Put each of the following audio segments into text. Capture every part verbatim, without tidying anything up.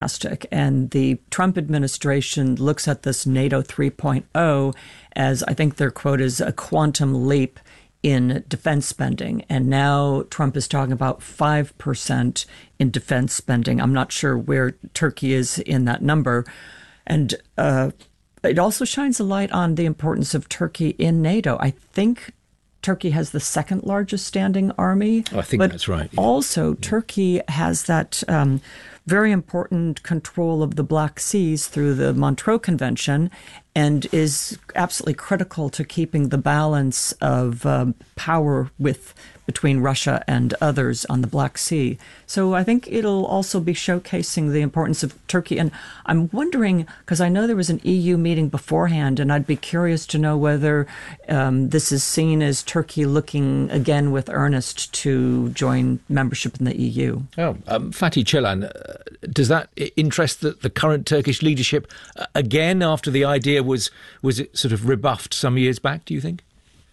And the Trump administration looks at this NATO three point oh as, I think their quote is, a quantum leap in defense spending. And now Trump is talking about five percent in defense spending. I'm not sure where Turkey is in that number. And uh, it also shines a light on the importance of Turkey in NATO. I think Turkey has the second largest standing army. Oh, I think but that's right. Yeah. Also, yeah. Turkey has that um, very important control of the Black Seas through the Montreux Convention and is absolutely critical to keeping the balance of um, power with between Russia and others on the Black Sea. So I think it'll also be showcasing the importance of Turkey. And I'm wondering, because I know there was an E U meeting beforehand, and I'd be curious to know whether um, this is seen as Turkey looking again with earnest to join membership in the E U. Oh, um, Fatih Çelan, uh, does that interest the, the current Turkish leadership uh, again after the idea was was it sort of rebuffed some years back, do you think?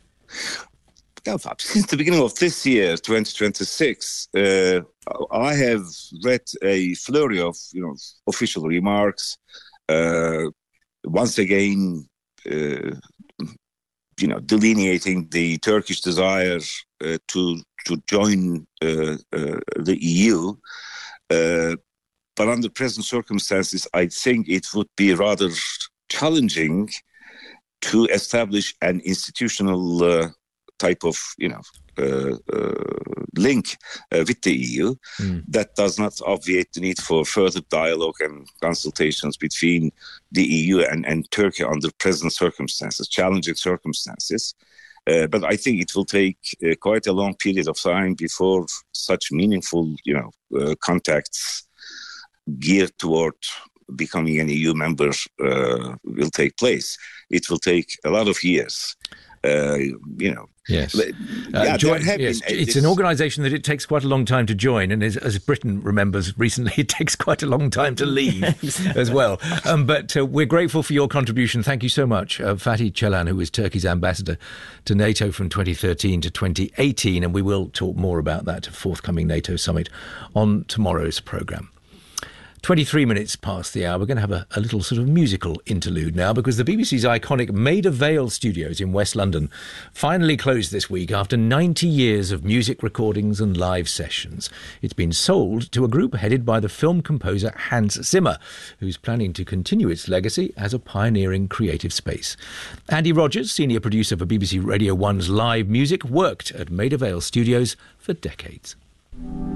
Since the beginning of this year, twenty twenty-six, uh, I have read a flurry of, you know, official remarks. Uh, once again, uh, you know, delineating the Turkish desire uh, to to join uh, uh, the E U. Uh, but under present circumstances, I think it would be rather challenging to establish an institutional uh, type of, you know, uh, uh, link uh, with the E U mm. that does not obviate the need for further dialogue and consultations between the E U and, and Turkey under present circumstances, challenging circumstances. Uh, but I think it will take uh, quite a long period of time before such meaningful, you know, uh, contacts geared toward becoming an E U member uh, will take place. It will take a lot of years. Uh, you know, yes, uh, yeah, join, yes. Been, uh, it's an organisation that it takes quite a long time to join, and as, as Britain remembers recently, it takes quite a long time to leave exactly. as well. Um, but uh, we're grateful for your contribution. Thank you so much, uh, Fatih Çelan, who was Turkey's ambassador to NATO from twenty thirteen to twenty eighteen, and we will talk more about that forthcoming NATO summit on tomorrow's programme. twenty-three minutes past the hour. We're going to have a, a little sort of musical interlude now because the B B C's iconic Maida Vale studios in West London finally closed this week after ninety years of music recordings and live sessions. It's been sold to a group headed by the film composer Hans Zimmer, who's planning to continue its legacy as a pioneering creative space. Andy Rogers, senior producer for B B C Radio one's live music, worked at Maida Vale studios for decades.